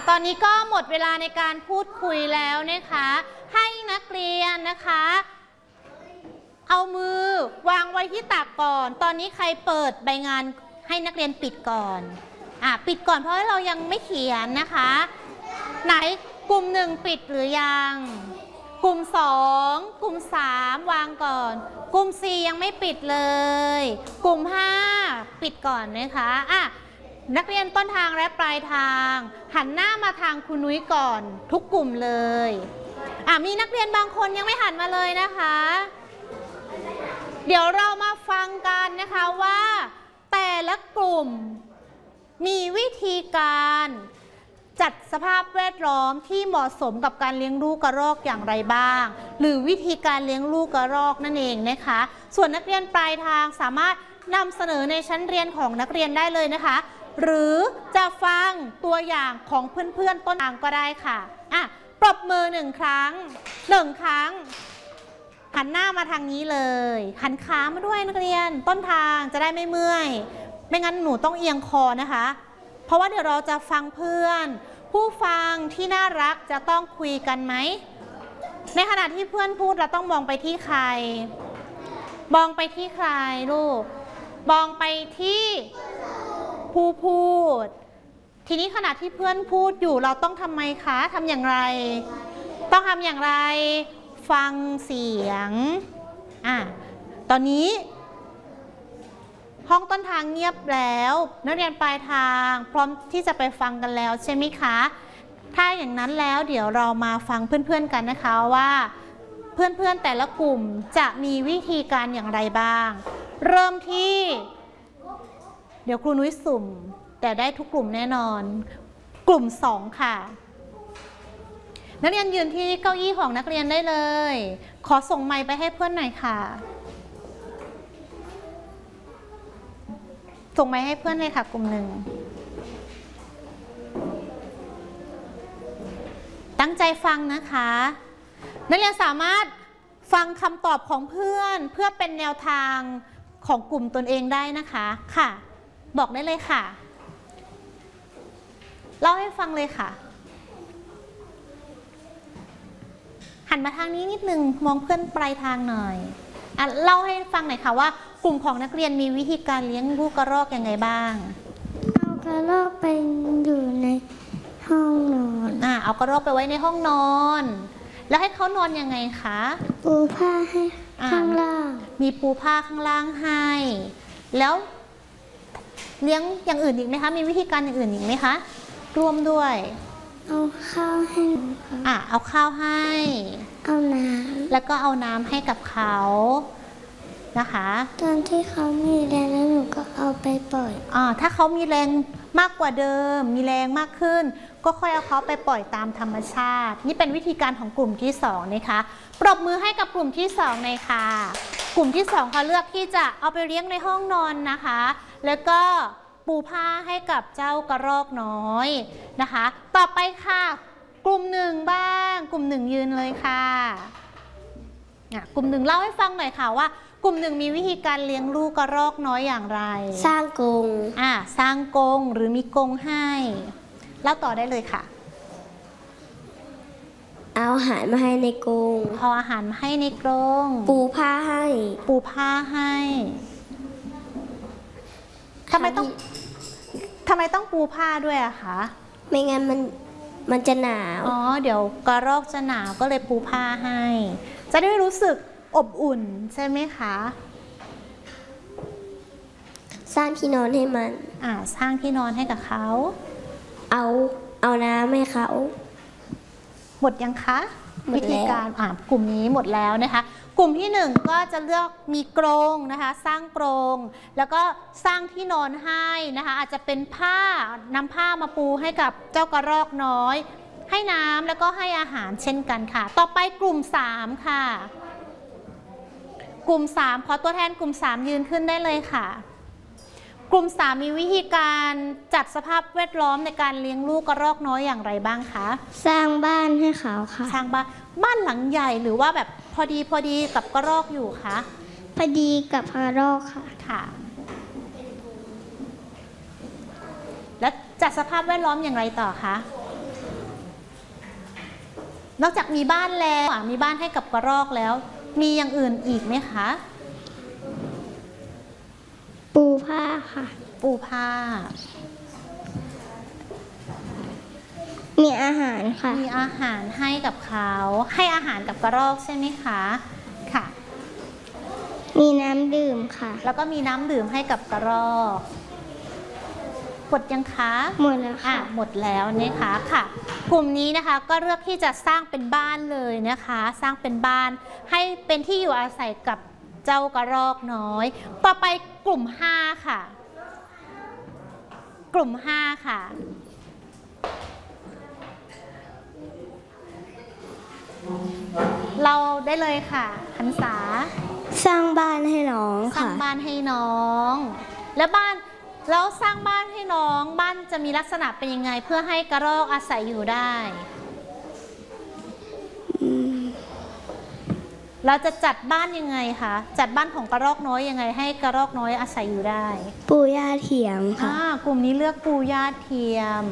ตอนนี้ก็หมดเวลาในการพูดคุยแล้วนะคะให้นักเรียนนะคะเอามือวางไว้ที่ตักก่อนตอนนี้ใครเปิดใบงานให้นักเรียนปิดก่อนปิดก่อนเพราะเรายังไม่เขียนนะคะไหนกลุ่ม1ปิดหรือยังกลุ่ม2กลุ่ม3วางก่อนกลุ่ม4ยังไม่ปิดเลยกลุ่ม5ปิดก่อนนะคะนักเรียนต้นทางและปลายทางหันหน้ามาทางคุณนุ้ยก่อนทุกกลุ่มเลยมีนักเรียนบางคนยังไม่หันมาเลยนะคะเดี๋ยวเรามาฟังกันนะคะว่าแต่ละกลุ่มมีวิธีการจัดสภาพแวดล้อมที่เหมาะสมกับการเลี้ยงลูกกระรอกอย่างไรบ้างหรือวิธีการเลี้ยงลูกกระรอกนั่นเองนะคะส่วนนักเรียนปลายทางสามารถนำเสนอในชั้นเรียนของนักเรียนได้เลยนะคะหรือจะฟังตัวอย่างของเพื่อนๆต้นทางก็ได้ค่ะปรบมือ1 ครั้งหันหน้ามาทางนี้เลยหันขามาด้วยนักเรียนต้นทางจะได้ไม่เมื่อยไม่งั้นหนูต้องเอียงคอนะคะเพราะว่าเดี๋ยวเราจะฟังเพื่อนผู้ฟังที่น่ารักจะต้องคุยกันไหมในขณะที่เพื่อนพูดเราต้องมองไปที่ใครมองไปที่ใครลูกมองไปที่ผู้พูดทีนี้ขณะที่เพื่อนพูดอยู่เราต้องทำไมคะทำอย่างไรต้องทำอย่างไรฟังเสียงตอนนี้ห้องต้นทางเงียบแล้วนักเรียนปลายทางพร้อมที่จะไปฟังกันแล้วใช่ไหมคะถ้าอย่างนั้นแล้วเดี๋ยวเรามาฟังเพื่อนๆกันนะคะว่าเพื่อนๆแต่ละกลุ่มจะมีวิธีการอย่างไรบ้างเริ่มที่เดี๋ยวครูนุ้ยสุ่มแต่ได้ทุกกลุ่มแน่นอนกลุ่ม2ค่ะนักเรียนยืนที่เก้าอี้ของนักเรียนได้เลยขอส่งไมค์ไปให้เพื่อนหน่อยค่ะส่งไมค์ให้เพื่อนเลยค่ะกลุ่ม1ตั้งใจฟังนะคะนักเรียนสามารถฟังคำตอบของเพื่อนเพื่อเป็นแนวทางของกลุ่มตนเองได้นะคะค่ะบอกได้เลยค่ะเล่าให้ฟังเลยค่ะหันมาทางนี้นิดนึงมองเพื่อนปลายทางหน่อยเล่าให้ฟังหน่อยค่ะว่ากลุ่มของนักเรียนมีวิธีการเลี้ยงลูกกระรอกยังไงบ้างเอากระรอกไปอยู่ในห้องนอนเอากระรอกไปไว้ในห้องนอนแล้วให้เขานอนยังไงคะปูผ้าให้ข้างล่างมีปูผ้าข้างล่างให้แล้วเลี้ยงอย่างอื่นอีกไหมคะมีวิธีการอย่างอื่นอีกไหมคะร่วมด้วยเอาข้าวให้เอาข้าวให้เอาน้ำแล้วก็เอาน้ำให้กับเขานะคะตอนที่เขามีแรงแล้วหนูก็เอาไปปล่อยถ้าเขามีแรงมากกว่าเดิมมีแรงมากขึ้นก็ค่อยเอาเขาไปปล่อยตามธรรมชาตินี่เป็นวิธีการของกลุ่มที่2นะคะปรบมือให้กับกลุ่มที่2เลยค่ะกลุ่มที่2เขาเลือกที่จะเอาไปเลี้ยงในห้องนอนนะคะแล้วก็ปูผ้าให้กับเจ้ากระรอกน้อยนะคะต่อไปค่ะกลุ่ม1บ้างกลุ่ม1ยืนเลยค่ะกลุ่ม1เล่าให้ฟังหน่อยค่ะว่ากลุ่ม1มีวิธีการเลี้ยงลูกกระรอกน้อยอย่างไรสร้างกรงสร้างกรงหรือมีกรงให้เล่าต่อได้เลยค่ะเอาอาหารมาให้ในกรงเอาอาหารมาให้ในกรงปูผ้าให้ทำไมต้องปูผ้าด้วยอะคะไม่งั้นมันจะหนาวเดี๋ยวกระรอกจะหนาวก็เลยปูผ้าให้จะได้รู้สึกอบอุ่นใช่ไหมคะสร้างที่นอนให้มันสร้างที่นอนให้กับเขาเอาน้ำให้เขาหมดยังคะวิธีการกลุ่มนี้หมดแล้วนะคะกลุ่มที่1ก็จะเลือกมีกรงนะคะสร้างกรงแล้วก็สร้างที่นอนให้นะคะอาจจะเป็นนำผ้ามาปูให้กับเจ้ากระรอกน้อยให้น้ำแล้วก็ให้อาหารเช่นกันค่ะต่อไปกลุ่ม3ค่ะกลุ่ม3ขอตัวแทนกลุ่ม3ยืนขึ้นได้เลยค่ะกลุ่ม3มีวิธีการจัดสภาพแวดล้อมในการเลี้ยงลูกกระรอกน้อยอย่างไรบ้างคะสร้างบ้านให้เขาค่ะสร้างบ้านหลังใหญ่หรือว่าแบบพอดีกับกระรอกอยู่คะพอดีกับกระรอกค่ะแล้วจัดสภาพแวดล้อมอย่างไรต่อคะนอกจากมีบ้านแล้วมีบ้านให้กับกระรอกแล้วมีอย่างอื่นอีกไหมคะปูผ้าค่ะปูผ้ามีอาหารค่ะมีอาหารให้กับเขาให้อาหารกับกระรอกใช่ไหมคะค่ะมีน้ำดื่มค่ะแล้วก็มีน้ำดื่มให้กับกระรอกหมดยังคะหมดแล้วค่ะหมดแล้วนะคะค่ะ กลุ่มนี้นะคะก็เลือกที่จะสร้างเป็นบ้านเลยนะคะ สร้างเป็นบ้านให้เป็นที่อยู่อาศัยกับเจ้ากระรอกน้อย ต่อไปกลุ่ม5ค่ะกลุ่ม5ค่ะเราได้เลยค่ะหันษาสร้างบ้านให้น้องสร้างค่ะบ้านให้น้อง แล้วสร้างบ้านให้น้องบ้านจะมีลักษณะเป็นยังไงเพื่อให้กระรอกอาศัยอยู่ได้เราจะจัดบ้านยังไงคะจัดบ้านของกระรอกน้อยยังไงให้กระรอกน้อยอาศัยอยู่ได้ปูย่าเทียมค่ะกลุ่มนี้เลือกปูย่าเทียม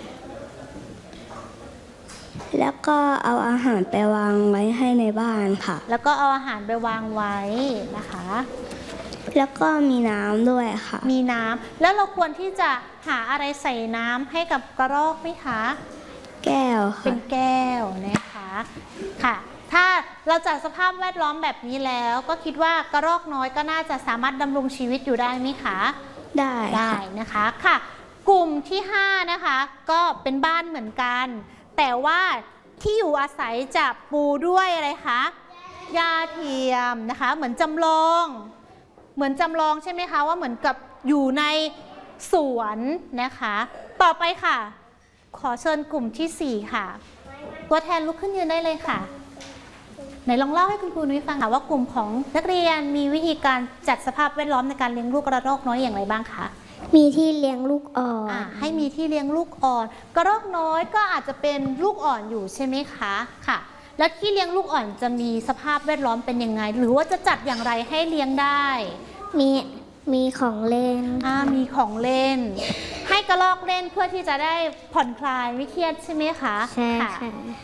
แล้วก็เอาอาหารไปวางไว้ให้ในบ้านค่ะแล้วก็เอาอาหารไปวางไว้นะคะแล้วก็มีน้ำด้วยค่ะมีน้ำแล้วเราควรที่จะหาอะไรใส่น้ำให้กับกระรอกไหมคะแก้วเป็ค่ะนแก้วนะคะค่ะถ้าเราจัดสภาพแวดล้อมแบบนี้แล้วก็คิดว่ากระรอกน้อยก็น่าจะสามารถดำรงชีวิตอยู่ได้ไหมคะได้ได้ค่ะนะคะค่ะ กลุ่มที่5นะคะก็เป็นบ้านเหมือนกันแต่ว่าที่อยู่อาศัยจะปูด้วยอะไรคะหญ้าเทียมนะคะเหมือนจำลองใช่ไหมคะว่าเหมือนกับอยู่ในสวนนะคะต่อไปค่ะขอเชิญกลุ่มที่4ค่ะตัวแทนลุกขึ้นยืนได้เลยค่ะไหนลองเล่าให้คุณครูนุ้ยฟังค่ะว่ากลุ่มของนักเรียนมีวิธีการจัดสภาพแวดล้อมในการเลี้ยงลูกกระรอกน้อยอย่างไรบ้างคะมีที่เลี้ยงลูกอ่อนให้มีที่เลี้ยงลูกอ่อนกระรอกน้อยก็อาจจะเป็นลูกอ่อนอยู่ใช่ไหมคะค่ะแล้วที่เลี้ยงลูกอ่อนจะมีสภาพแวดล้อมเป็นยังไงหรือว่าจะจัดอย่างไรให้เลี้ยงได้มีของเล่นมีของเล่น ให้กระรอกเล่นเพื่อที่จะได้ผ่อนคลายไม่เครียดใช่ไหมคะใช่ค่ะ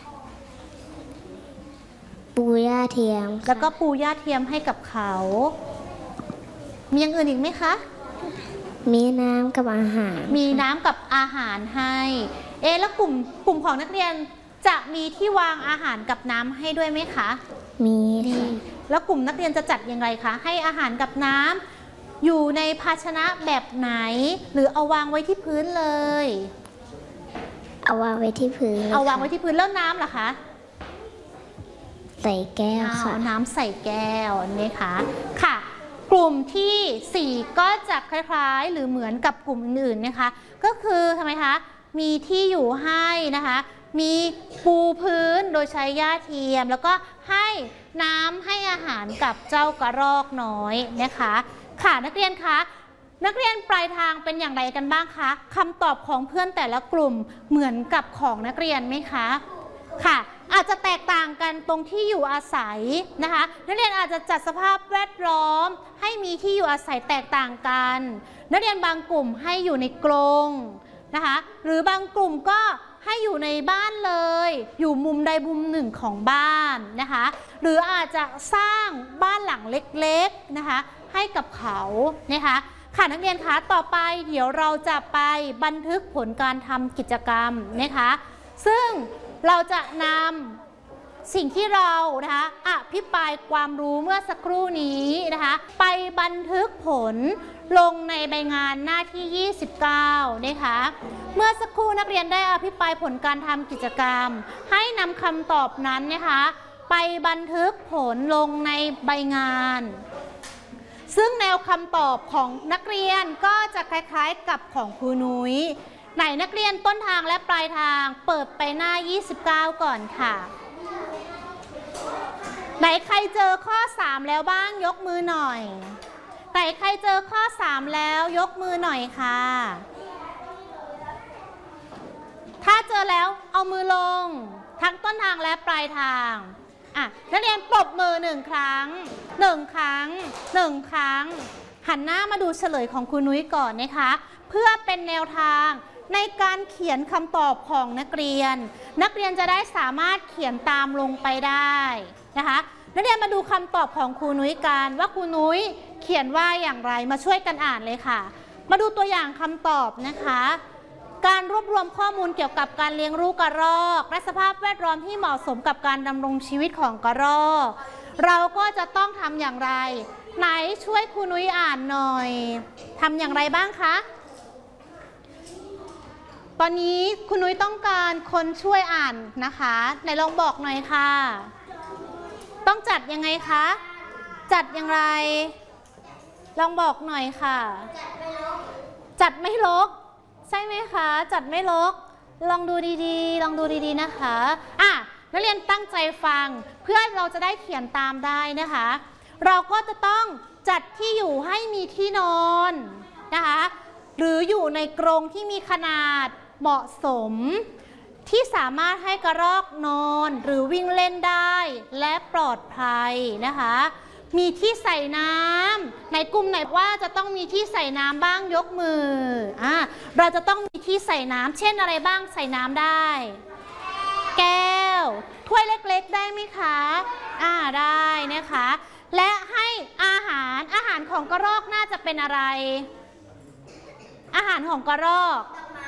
ปูย่าเทียมแล้วก็ปูย่าเทียมให้กับเขามีอย่างอื่นอีกไหมคะมีน้ำกับอาหารมีน้ำกับอาหารให้แล้วกลุ่มของนักเรียนจะมีที่วางอาหารกับน้ำให้ด้วยไหมคะมีค่ะแล้วกลุ่มนักเรียนจะจัดยังไงคะให้อาหารกับน้ำอยู่ในภาชนะแบบไหนหรือเอาวางไว้ที่พื้นเลยเอาวางไว้ที่พื้นเอาวางไว้ที่พื้นแล้วน้ำล่ะคะใส่แก้วค่ะเอาน้ำใส่แก้วนี่ค่ะค่ะกลุ่มที่4ก็จะคล้ายๆหรือเหมือนกับกลุ่มอื่นๆนะคะก็คือทำไมคะมีที่อยู่ให้นะคะมีปูพื้นโดยใช้หญ้าเทียมแล้วก็ให้น้ำให้อาหารกับเจ้ากระรอกน้อยนะคะค่ะนักเรียนคะนักเรียนปลายทางเป็นอย่างไรกันบ้างคะคำตอบของเพื่อนแต่ละกลุ่มเหมือนกับของนักเรียนไหมคะค่ะอาจจะแตกต่างกันตรงที่อยู่อาศัยนะคะนักเรียนอาจจะจัดสภาพแวดล้อมให้มีที่อยู่อาศัยแตกต่างกันนักเรียนบางกลุ่มให้อยู่ในกรงนะคะหรือบางกลุ่มก็ให้อยู่ในบ้านเลยอยู่มุมใดมุมหนึ่งของบ้านนะคะหรืออาจจะสร้างบ้านหลังเล็กๆนะคะให้กับเขานะคะค่ะนักเรียนคะต่อไปเดี๋ยวเราจะไปบันทึกผลการทำกิจกรรมนะคะซึ่งเราจะนำสิ่งที่เรานะคะอภิปรายความรู้เมื่อสักครู่นี้นะคะไปบันทึกผลลงในใบงานหน้าที่29นะคะเมื่อสักครู่นักเรียนได้อภิปรายผลการทำกิจกรรมให้นำคำตอบนั้นนะคะไปบันทึกผลลงในใบงานซึ่งแนวคำตอบของนักเรียนก็จะคล้ายๆกับของครูนุ้ยไหนนักเรียนต้นทางและปลายทางเปิดไปหน้า29ก่อนค่ะไหนใครเจอข้อ3แล้วบ้างยกมือหน่อยไหนใครเจอข้อ3แล้วยกมือหน่อยค่ะถ้าเจอแล้วเอามือลงทั้งต้นทางและปลายทางนักเรียนปรบมือ1ครั้ง1ครั้ง1ครั้งหันหน้ามาดูเฉลยของครูนุ้ยก่อนนะคะเพื่อเป็นแนวทางในการการเขียนคำตอบของนักเรียนจะได้สามารถเขียนตามลงไปได้นะคะนักเรียนมาดูคำตอบของครูนุ้ยกันว่าครูนุ้ยเขียนว่าอย่างไรมาช่วยกันอ่านเลยค่ะมาดูตัวอย่างคำตอบนะคะการรวบรวมข้อมูลเกี่ยวกับการเลี้ยงลูกกระรอกและสภาพแวดล้อมที่เหมาะสมกับการดำรงชีวิตของกระรอกเราก็จะต้องทำอย่างไรไหนช่วยครูนุ้ยอ่านหน่อยทำอย่างไรบ้างคะตอนนี้คุณนุ้ยต้องการคนช่วยอ่านนะคะไหนลองบอกหน่อยค่ะต้องจัดยังไงคะจัดอย่างไรลองบอกหน่อยค่ะจัดไม่รกใช่ไหมคะจัดไม่รกลองดูดีๆลองดูดีๆนะคะนักเรียนตั้งใจฟังเพื่อเราจะได้เขียนตามได้นะคะเราก็จะต้องจัดที่อยู่ให้มีที่นอนนะคะหรืออยู่ในกรงที่มีขนาดเหมาะสมที่สามารถให้กระรอกนอนหรือวิ่งเล่นได้และปลอดภัยนะคะมีที่ใส่น้ำในกลุ่มไหนว่าจะต้องมีที่ใส่น้ำบ้างยกมือเราจะต้องมีที่ใส่น้ำเช่นอะไรบ้างใส่น้ำได้แก้วถ้วยเล็กๆได้ไหมคะได้นะคะและให้อาหารของกระรอกน่าจะเป็นอะไรอาหารของกระรอก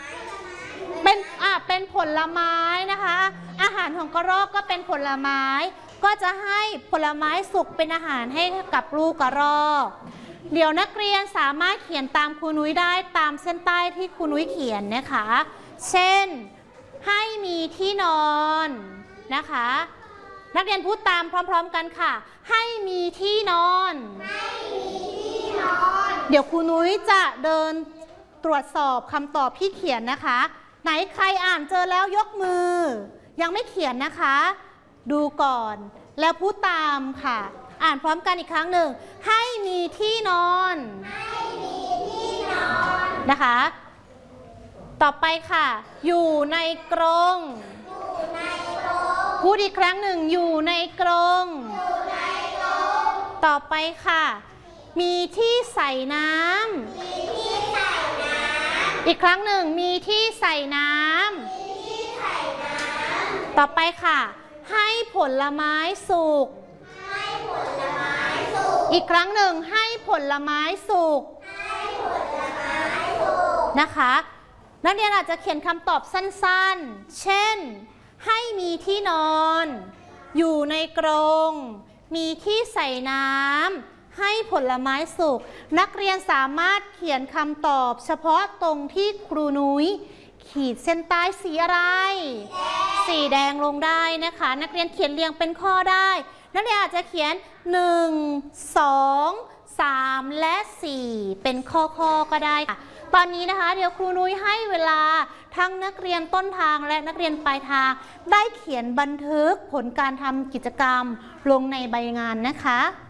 เป็นผลไม้นะคะอาหารของกระรอกก็เป็นผลไม้ก็จะให้ผลไม้สุกเป็นอาหารให้กับลูกกระรอกเดี๋ยวนักเรียนสามารถเขียนตามครูนุ้ยได้ตามเส้นใต้ที่ครูนุ้ยเขียนนะคะเช่นให้มีที่นอนนะคะนักเรียนพูดตามพร้อมๆกันค่ะให้มีที่นอนเดี๋ยวครูนุ้ยจะเดินตรวจสอบคำตอบที่เขียนนะคะไหนใครอ่านเจอแล้วยกมือยังไม่เขียนนะคะดูก่อนแล้วพูดตามค่ะอ่านพร้อมกันอีกครั้งหนึ่งให้มีที่นอนนะคะต่อไปค่ะอยู่ในกรงพูดอีกครั้งหนึ่งอยู่ในกรงต่อไปค่ะมีที่ใส่น้ำอีกครั้งหนึ่งมีที่ใส่น้ำต่อไปค่ะให้ผลไม้สุกอีกครั้งหนึ่งให้ผลไม้สุกนะคะนักเรียนอาจจะเขียนคำตอบสั้นๆเช่นให้มีที่นอนอยู่ในกรงมีที่ใส่น้ำให้ผลไม้สุกนักเรียนสามารถเขียนคำตอบเฉพาะตรงที่ครูนุ้ยขีดเส้นใต้สีอะไรสีแดงลงได้นะคะนักเรียนเขียนเรียงเป็นข้อได้นักเรียนอาจจะเขียน1 2 3และ4เป็นข้อก็ได้ตอนนี้นะคะเดี๋ยวครูนุ้ยให้เวลาทั้งนักเรียนต้นทางและนักเรียนปลายทางได้เขียนบันทึกผลการทำกิจกรรมลงในใบงานนะคะ